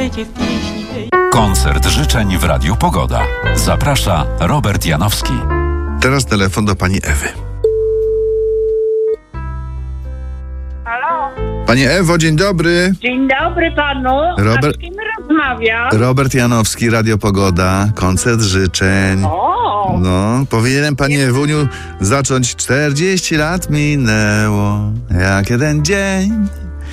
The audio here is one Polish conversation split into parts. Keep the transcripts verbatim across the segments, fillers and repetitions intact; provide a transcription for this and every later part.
życie w pieśni tej. Koncert życzeń w Radiu Pogoda. Zaprasza Robert Janowski. Teraz telefon do pani Ewy. Halo? Pani Ewo, dzień dobry. Dzień dobry panu. Robert- A z kim rozmawia? Robert Janowski, Radio Pogoda, koncert życzeń. O, No, powinienem pani Ewuniu zacząć. czterdzieści lat minęło, jak jeden dzień.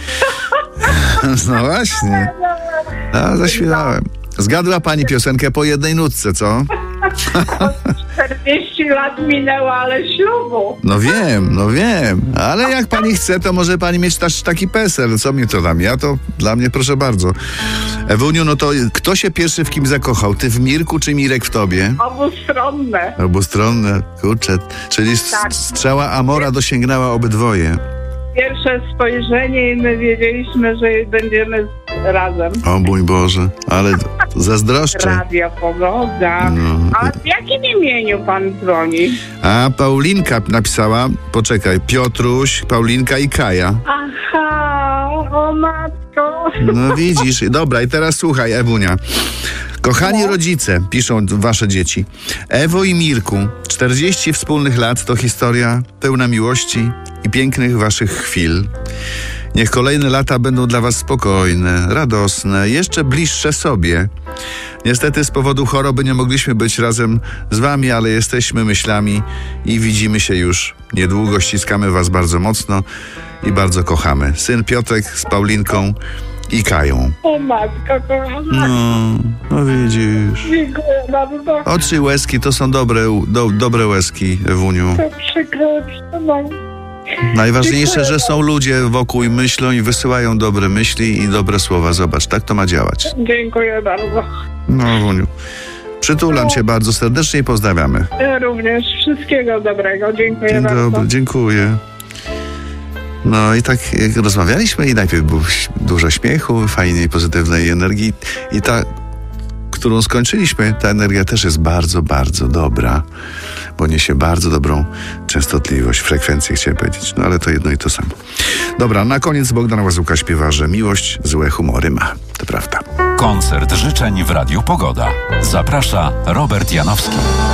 No właśnie. No, zaśpiewałem. Zgadła pani piosenkę po jednej nutce, co? czterdzieści lat minęło, ale ślubu. No wiem, no wiem. Ale jak pani chce, to może pani mieć też taki PESEL. Co mnie to tam? Ja to dla mnie, proszę bardzo. Ewuniu, no to kto się pierwszy w kim zakochał? Ty w Mirku czy Mirek w tobie? Obustronne. Obustronne, kurczę. Czyli s- Tak. strzała Amora dosięgnęła obydwoje. Pierwsze spojrzenie i my wiedzieliśmy, że będziemy razem. O mój Boże, ale zazdroszczę. Radio Pogoda. No. A w jakim imieniu pan dzwoni? A Paulinka napisała, poczekaj, Piotruś, Paulinka i Kaja. Aha, o matko. No widzisz, dobra, i teraz słuchaj, Ewunia. Kochani rodzice, piszą wasze dzieci. Ewo i Mirku, czterdzieści wspólnych lat to historia pełna miłości i pięknych waszych chwil. Niech kolejne lata będą dla was spokojne, radosne, jeszcze bliższe sobie. Niestety z powodu choroby nie mogliśmy być razem z wami, ale jesteśmy myślami i widzimy się już niedługo. Ściskamy was bardzo mocno i bardzo kochamy. Syn Piotrek z Paulinką i Kają. O matko, kochana. No, no widzisz. Dziękuję bardzo. Oczy łezki to są dobre, do, dobre łezki, Ewuniu. To przykro, no. Najważniejsze, że są ludzie wokół i myślą i wysyłają dobre myśli i dobre słowa. Zobacz, tak to ma działać. Dziękuję bardzo. No, Ewuniu. Przytulam cię bardzo serdecznie i pozdrawiamy. Ja również. Wszystkiego dobrego. Dziękuję Dzień bardzo. dobry, dziękuję. No i tak jak rozmawialiśmy i najpierw było dużo śmiechu, fajnej, pozytywnej energii i ta, którą skończyliśmy, ta energia też jest bardzo, bardzo dobra, bo niesie bardzo dobrą częstotliwość, frekwencję, chciałem powiedzieć, no ale to jedno i to samo. Dobra, na koniec Bogdan Łazuka śpiewa, że miłość złe humory ma. To prawda. Koncert życzeń w Radiu Pogoda. Zaprasza Robert Janowski.